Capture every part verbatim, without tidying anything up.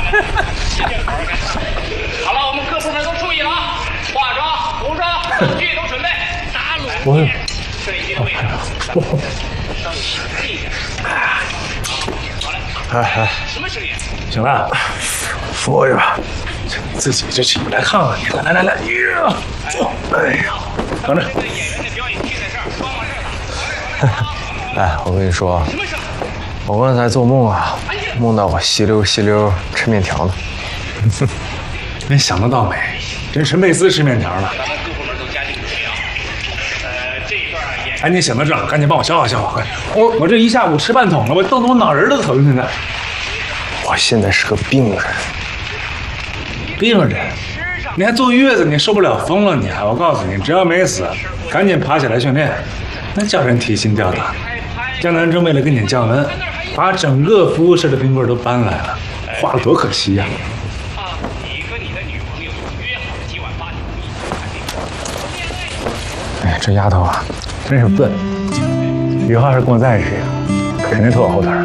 好了，我们各部门都注意了啊！化妆、服装、道具都准备。打卤我面，这一的位置，咱们稍微小心一点。好嘞。 哎哎， 什么声音？ 行了，扶着吧，自己就起不来炕了。你来来来来，呀，哎呀，等着。 这演员的表演拼在这儿，帮忙这儿打。 哎，我跟你说， 什么声？ 我刚才做梦啊，梦到我吸溜吸溜吃面条呢。 你想得到没？真是美死吃面条了。 咱们各部门都加紧准备啊！呃，这一段啊演。 哎，你想得正，赶紧帮我消化消化，快！我我这一下午吃半桶了，我冻得我脑仁都疼，现在。 我现在是个病人， 病人，你还坐月子，你受不了风了，你还？我告诉你，只要没死，赶紧爬起来训练，那叫人提心吊胆。江南正为了跟你降温，把整个服务室的冰棍都搬来了，花了多可惜呀、 啊，你和你的女朋友约好今晚八点钟一起看电影。 哎，这丫头啊，真是笨，以后要是跟我在一起，肯定拖我后腿。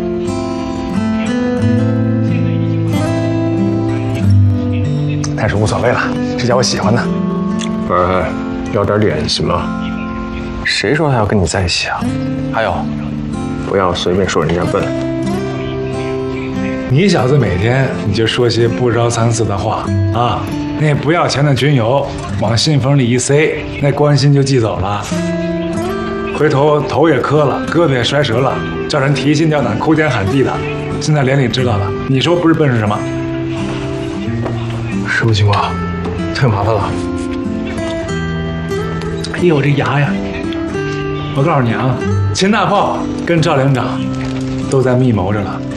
但是无所谓了，这叫我喜欢的。 哎，要点脸行吗？谁说他要跟你在一起啊？还有，不要随便说人家笨。 你小子每天你就说些不着三四的话啊！那不要钱的军油往信封里一塞，那关心就寄走了。回头头也磕了，胳膊也摔折了，叫人提心吊胆、哭天喊地的。现在连你知道了，你说不是笨是什么？ 什么情况？太麻烦了。 哎呦，这牙呀！我告诉你啊，秦大炮跟赵连长都在密谋着了。